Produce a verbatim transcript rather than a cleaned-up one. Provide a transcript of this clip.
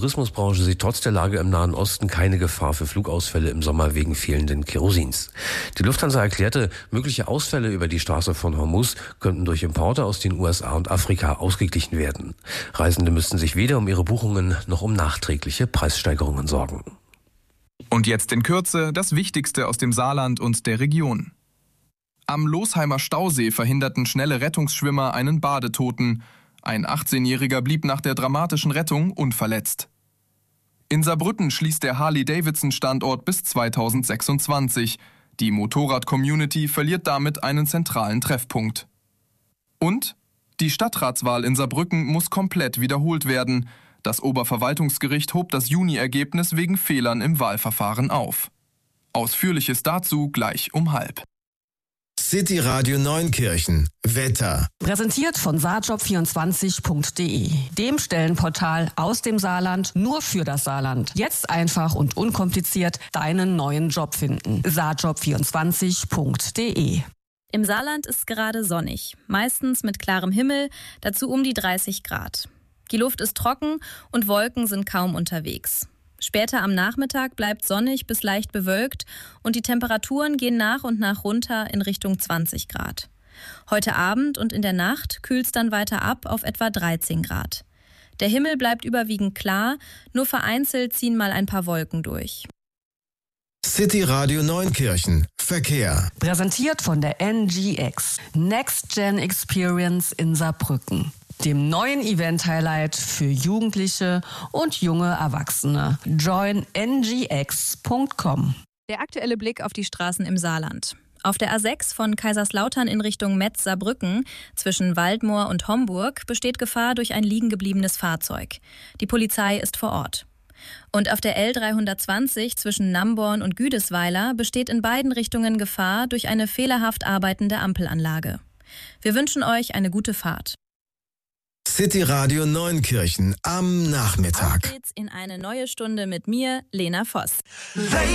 Tourismusbranche sieht trotz der Lage im Nahen Osten keine Gefahr für Flugausfälle im Sommer wegen fehlenden Kerosins. Die Lufthansa erklärte, mögliche Ausfälle über die Straße von Hormuz könnten durch Importe aus den U S A und Afrika ausgeglichen werden. Reisende müssten sich weder um ihre Buchungen noch um nachträgliche Preissteigerungen sorgen. Und jetzt in Kürze das Wichtigste aus dem Saarland und der Region. Am Losheimer Stausee verhinderten schnelle Rettungsschwimmer einen Badetoten. Ein achtzehnjähriger blieb nach der dramatischen Rettung unverletzt. In Saarbrücken schließt der Harley-Davidson-Standort bis zweitausendsechsundzwanzig. Die Motorrad-Community verliert damit einen zentralen Treffpunkt. Und die Stadtratswahl in Saarbrücken muss komplett wiederholt werden. Das Oberverwaltungsgericht hob das Juni-Ergebnis wegen Fehlern im Wahlverfahren auf. Ausführliches dazu gleich um halb. City Radio Neunkirchen. Wetter. Präsentiert von saarjob vierundzwanzig punkt de, dem Stellenportal aus dem Saarland nur für das Saarland. Jetzt einfach und unkompliziert deinen neuen Job finden. saarjob vierundzwanzig punkt de. Im Saarland ist gerade sonnig, meistens mit klarem Himmel, dazu um die dreißig Grad. Die Luft ist trocken und Wolken sind kaum unterwegs. Später am Nachmittag bleibt sonnig bis leicht bewölkt und die Temperaturen gehen nach und nach runter in Richtung zwanzig Grad. Heute Abend und in der Nacht kühlt es dann weiter ab auf etwa dreizehn Grad. Der Himmel bleibt überwiegend klar, nur vereinzelt ziehen mal ein paar Wolken durch. City Radio Neunkirchen. Verkehr. Präsentiert von der N G X, Next Gen Experience in Saarbrücken, dem neuen Event-Highlight für Jugendliche und junge Erwachsene. join n g x punkt com. Der aktuelle Blick auf die Straßen im Saarland. Auf der A sechs von Kaiserslautern in Richtung Metz-Saarbrücken zwischen Waldmoor und Homburg besteht Gefahr durch ein liegengebliebenes Fahrzeug. Die Polizei ist vor Ort. Und auf der L dreihundertzwanzig zwischen Namborn und Güdesweiler besteht in beiden Richtungen Gefahr durch eine fehlerhaft arbeitende Ampelanlage. Wir wünschen euch eine gute Fahrt. City Radio Neunkirchen am Nachmittag. Auf geht's in eine neue Stunde mit mir, Lena Voss.